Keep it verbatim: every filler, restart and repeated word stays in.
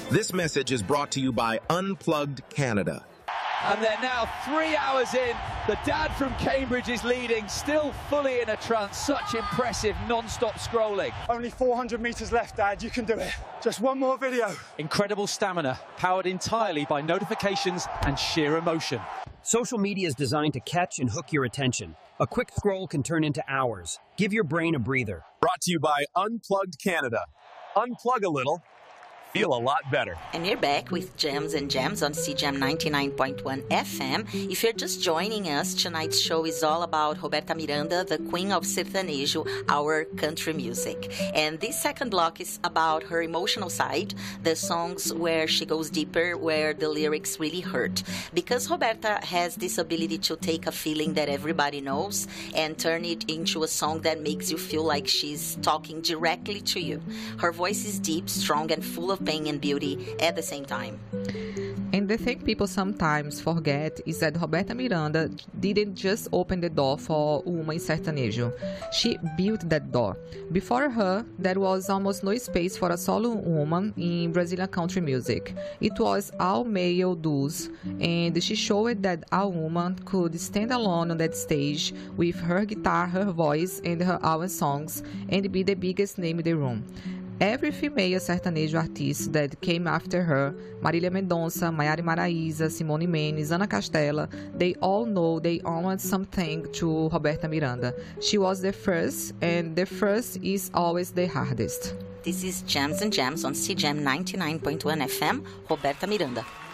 This message is brought to you by Unplugged Canada. And they're now three hours in. The dad from Cambridge is leading, still fully in a trance. Such impressive non-stop scrolling. Only four hundred metres left, Dad. You can do it. Just one more video. Incredible stamina, powered entirely by notifications and sheer emotion. Social media is designed to catch and hook your attention. A quick scroll can turn into hours. Give your brain a breather. Brought to you by Unplugged Canada. Unplug a little. Feel a lot better. And we're back with Gems and Jams on C G M ninety-nine point one F M. If you're just joining us, tonight's show is all about Roberta Miranda, the queen of sertanejo, our country music. And this second block is about her emotional side, the songs where she goes deeper, where the lyrics really hurt. Because Roberta has this ability to take a feeling that everybody knows and turn it into a song that makes you feel like she's talking directly to you. Her voice is deep, strong, and full of pain and beauty at the same time. And the thing people sometimes forget is that Roberta Miranda didn't just open the door for Uma in sertanejo. She built that door. Before her, there was almost no space for a solo woman in Brazilian country music. It was all male duos, and she showed that a woman could stand alone on that stage with her guitar, her voice, and her own songs, and be the biggest name in the room. Every female sertanejo artist that came after her, Marília Mendonça, Maiara Maraíza, Simone Mendes, Ana Castela, they all know they owed something to Roberta Miranda. She was the first, and the first is always the hardest. This is Gems and Jams on C G M ninety-nine point one F M, Roberta Miranda.